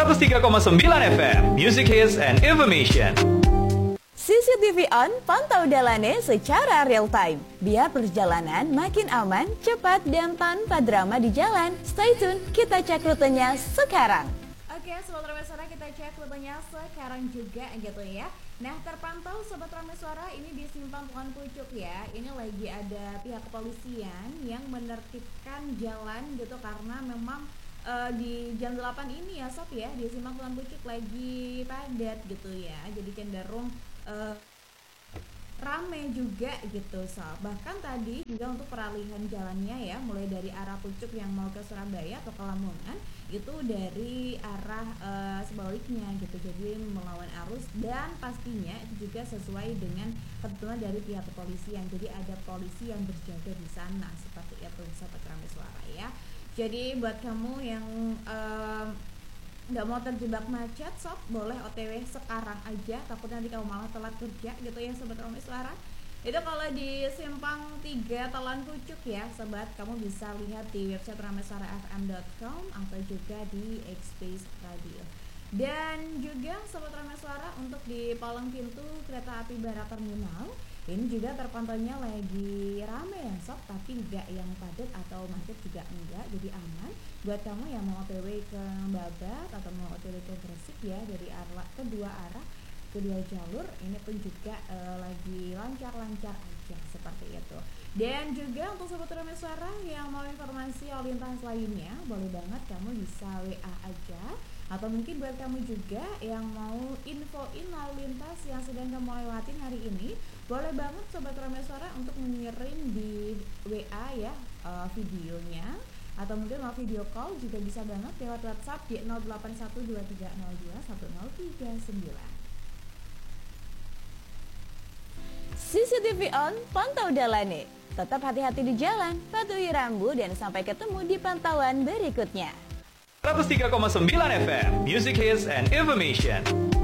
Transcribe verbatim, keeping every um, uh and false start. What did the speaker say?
seratus tiga koma sembilan F M, Music Hits and Information. C C T V On, pantau dalannya secara real time. Biar perjalanan makin aman, cepat, dan tanpa drama di jalan. Stay tune, kita cek rutenya sekarang. Oke, Sobat Rameswara, kita cek rutenya sekarang juga gitu ya. Nah, terpantau Sobat Rameswara ini di Simpang Tuan Pucuk ya. Ini lagi ada pihak kepolisian yang menertibkan jalan gitu karena memang uh, di jam delapan ini ya Sob ya, di Simpang Tuan Pucuk lagi padat gitu ya. Jadi cenderung uh, rame juga gitu Sob. Bahkan tadi juga untuk peralihan jalannya ya, mulai dari arah Pucuk yang mau ke Surabaya atau ke Lamongan, itu dari arah uh, sebaliknya gitu, jadi melawan arus, dan pastinya itu juga sesuai dengan ketentuan dari pihak kepolisian. Jadi ada polisi yang berjaga di sana, seperti itu Sobat Rameswara ya. Jadi buat kamu yang uh, nggak mau terjebak macet Sob, boleh O T W sekarang aja, takutnya nanti kamu malah telat kerja gitu ya Sobat Rameswara. Itu kalau di Simpang tiga Talan Pucuk ya Sobat, kamu bisa lihat di website rameswara f m dot com atau juga di X-Space Radio. Dan juga Sobat Rameswara, untuk di palang pintu kereta api Barat Terminal ini juga terpantaunya lagi rame ya Sob, tapi enggak yang padat atau macet juga enggak, jadi aman buat kamu yang mau O T W ke Babat atau mau O T W ke Gresik ya, dari arah kedua arah, kedua jalur ini pun juga e, lagi lancar-lancar aja seperti itu. Dan juga untuk Sobat Rameswara yang mau informasi lalu lintas lainnya, boleh banget kamu bisa W A aja, atau mungkin buat kamu juga yang mau infoin lalu lintas yang sedang kamu lewatin hari ini, boleh banget Sobat Rameswara untuk mengirim di W A ya e, videonya, atau mungkin mau video call juga bisa banget lewat WhatsApp di nol delapan satu dua tiga nol dua satu nol tiga sembilan. C C T V On, pantau dalannya. Tetap hati-hati di jalan, patuhi rambu, dan sampai ketemu di pantauan berikutnya. seratus tiga koma sembilan F M, Music Hits and Information.